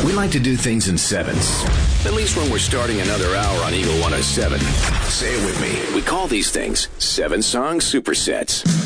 We like to do things in sevens. At least when we're starting another hour on Eagle 107. Say it with me. We call these things 7-song supersets.